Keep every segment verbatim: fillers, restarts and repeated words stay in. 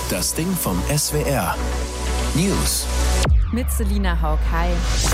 Das Ding vom S W R. News. Mit Selina Haug. Hi.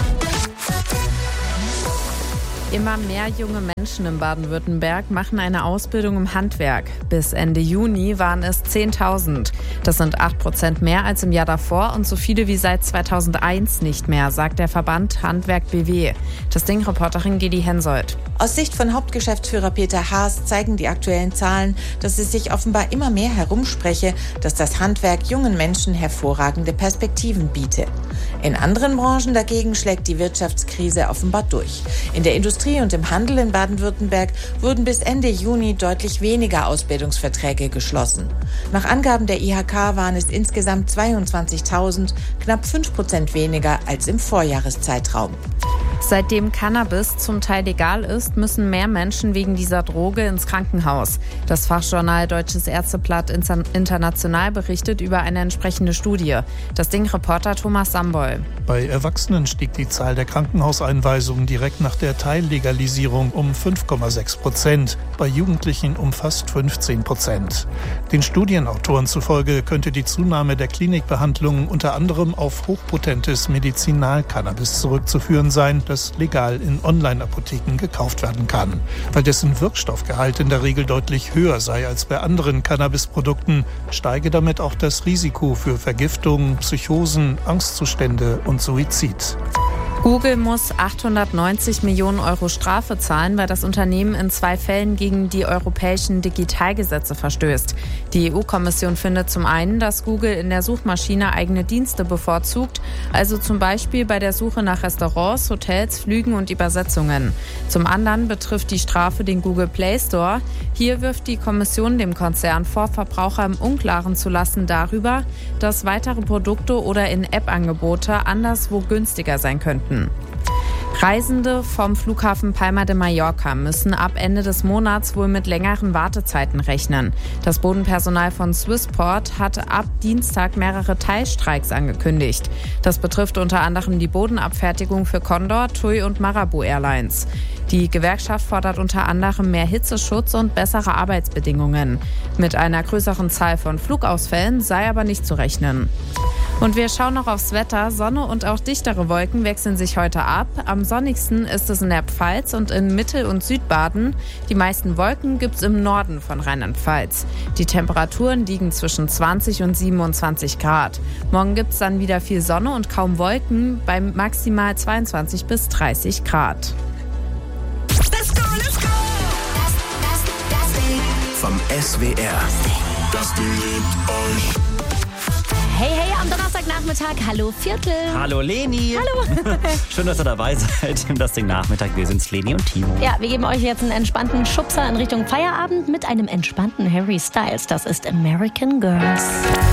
Immer mehr junge Menschen in Baden-Württemberg machen eine Ausbildung im Handwerk. Bis Ende Juni waren es zehntausend. Das sind acht Prozent mehr als im Jahr davor und so viele wie seit zweitausendeins nicht mehr, sagt der Verband Handwerk B W. Das Ding-Reporterin Gedi Hensoldt. Aus Sicht von Hauptgeschäftsführer Peter Haas zeigen die aktuellen Zahlen, dass es sich offenbar immer mehr herumspreche, dass das Handwerk jungen Menschen hervorragende Perspektiven biete. In anderen Branchen dagegen schlägt die Wirtschaftskrise offenbar durch. In der Industrie und im Handel in Baden-Württemberg wurden bis Ende Juni deutlich weniger Ausbildungsverträge geschlossen. Nach Angaben der I H K waren es insgesamt zweiundzwanzigtausend, knapp fünf Prozent weniger als im Vorjahreszeitraum. Seitdem Cannabis zum Teil legal ist, müssen mehr Menschen wegen dieser Droge ins Krankenhaus. Das Fachjournal Deutsches Ärzteblatt International berichtet über eine entsprechende Studie. Das Ding-Reporter Thomas Samboll. Bei Erwachsenen stieg die Zahl der Krankenhauseinweisungen direkt nach der Teillegalisierung um fünf Komma sechs Prozent, bei Jugendlichen um fast fünfzehn Prozent. Den Studienautoren zufolge könnte die Zunahme der Klinikbehandlungen unter anderem auf hochpotentes Medizinalcannabis zurückzuführen sein, das legal in Online-Apotheken gekauft werden kann. Weil dessen Wirkstoffgehalt in der Regel deutlich höher sei als bei anderen Cannabisprodukten, steige damit auch das Risiko für Vergiftungen, Psychosen, Angstzustände und Suizid. Google muss achthundertneunzig Millionen Euro Strafe zahlen, weil das Unternehmen in zwei Fällen gegen die europäischen Digitalgesetze verstößt. Die E U-Kommission findet zum einen, dass Google in der Suchmaschine eigene Dienste bevorzugt, also zum Beispiel bei der Suche nach Restaurants, Hotels, Flügen und Übersetzungen. Zum anderen betrifft die Strafe den Google Play Store. Hier wirft die Kommission dem Konzern vor, Verbraucher im Unklaren zu lassen darüber, dass weitere Produkte oder In-App-Angebote anderswo günstiger sein könnten. Reisende vom Flughafen Palma de Mallorca müssen ab Ende des Monats wohl mit längeren Wartezeiten rechnen. Das Bodenpersonal von Swissport hat ab Dienstag mehrere Teilstreiks angekündigt. Das betrifft unter anderem die Bodenabfertigung für Condor, TUI und Marabu Airlines. Die Gewerkschaft fordert unter anderem mehr Hitzeschutz und bessere Arbeitsbedingungen. Mit einer größeren Zahl von Flugausfällen sei aber nicht zu rechnen. Und wir schauen noch aufs Wetter. Sonne und auch dichtere Wolken wechseln sich heute ab. Am sonnigsten ist es in der Pfalz und in Mittel- und Südbaden. Die meisten Wolken gibt es im Norden von Rheinland-Pfalz. Die Temperaturen liegen zwischen zwanzig und siebenundzwanzig Grad. Morgen gibt es dann wieder viel Sonne und kaum Wolken bei maximal zweiundzwanzig bis dreißig Grad. Let's go, let's go! Vom S W R. Das Ding liebt euch. Hey, hey, am Donnerstagnachmittag. Hallo Viertel. Hallo Leni. Hallo. Schön, dass ihr dabei seid im Das Ding Nachmittag. Wir sind's, Leni und Timo. Ja, wir geben euch jetzt einen entspannten Schubser in Richtung Feierabend mit einem entspannten Harry Styles. Das ist American Girls.